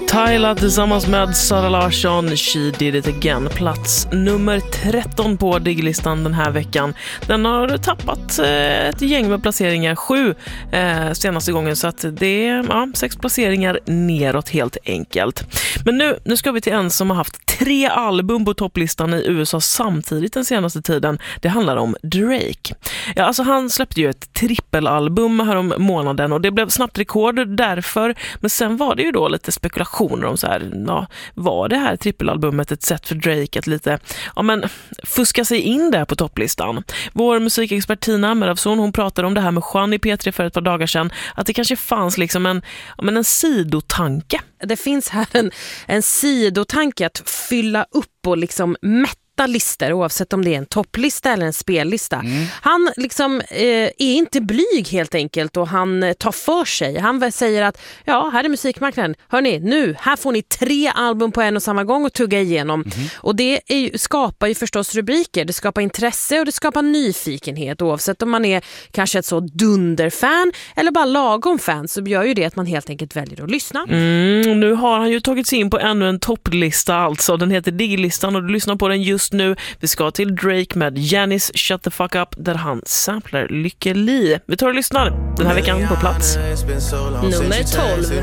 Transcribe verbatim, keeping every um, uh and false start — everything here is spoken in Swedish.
Tyla tillsammans med Sara Larsson, She Did It Again, plats nummer tretton på Digglistan den här veckan. Den har tappat eh, ett gäng med placeringar, sju eh, senaste gången, så att det är ja, sex placeringar neråt helt enkelt. Men nu, nu ska vi till en som har haft tre album på topplistan i U S A samtidigt den senaste tiden. Det handlar om Drake. Ja, alltså han släppte ju ett trippelalbum här om månaden och det blev snabbt rekord därför, men sen var det ju då lite spekulationer om så här, ja, var det här trippelalbumet ett sätt för Drake att lite, ja men, fuska sig in där på topplistan? Vår musikexpert Tina Meravson, hon pratade om det här med Juan i P tre för ett par dagar sedan, att det kanske fanns liksom en, ja, men en sidotanke. Det finns här en, en sidotanke att fylla upp och liksom mätta listor, oavsett om det är en topplista eller en spellista. Mm. Han liksom eh, är inte blyg helt enkelt, och han eh, tar för sig. Han säger att ja, här är musikmarknaden. Hörrni, nu, här får ni tre album på en och samma gång och tugga igenom. Mm. Och det är ju, skapar ju förstås rubriker. Det skapar intresse och det skapar nyfikenhet. Oavsett om man är kanske ett så dunderfan eller bara lagom fan, så gör ju det att man helt enkelt väljer att lyssna. Mm, nu har han ju tagit sig in på ännu en topplista alltså. Den heter Digglistan och du lyssnar på den just nu. Vi ska till Drake med Janis Shut the Fuck Up, där han samplar Lykke Li. Vi tar och lyssnar den här veckan på plats nummer tolv.